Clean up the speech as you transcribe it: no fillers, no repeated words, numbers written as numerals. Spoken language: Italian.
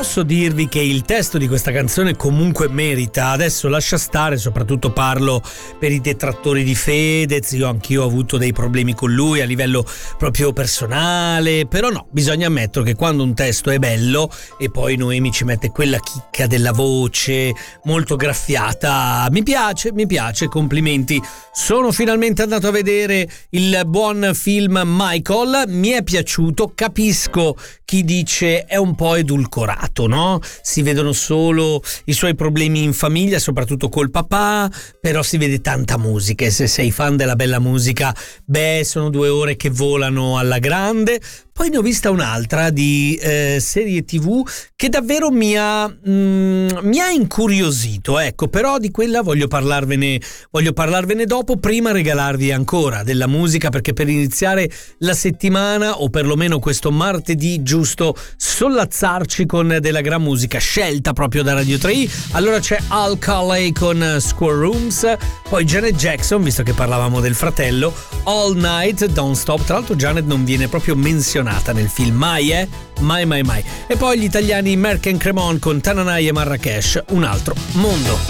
posso dirvi che il testo di questa canzone comunque merita. Adesso lascia stare, soprattutto parlo per i detrattori di Fedez. Anch'io ho avuto dei problemi con lui a livello proprio personale, però no, bisogna ammettere che quando un testo è bello e poi Noemi ci mette quella chicca della voce molto graffiata, mi piace, complimenti. Sono finalmente andato a vedere il buon film Michael, mi è piaciuto, capisco chi dice è un po' edulcorato, no? Si vedono solo i suoi problemi in famiglia, soprattutto col papà, però si vede tanta musica e se sei fan della bella musica, sono 2 ore che volano alla grande. Poi ne ho vista un'altra di serie TV che davvero mi ha incuriosito, ecco, però di quella voglio parlarvene dopo. Prima regalarvi ancora della musica, perché per iniziare la settimana, o perlomeno questo martedì, giusto sollazzarci con della gran musica scelta proprio da Radio 3. Allora c'è Al Caley con Square Rooms, poi Janet Jackson, visto che parlavamo del fratello, All Night, Don't Stop. Tra l'altro Janet non viene proprio menzionata nel film, mai. E poi gli italiani Merck and Cremon con Tananai e Marrakesh, Un altro mondo.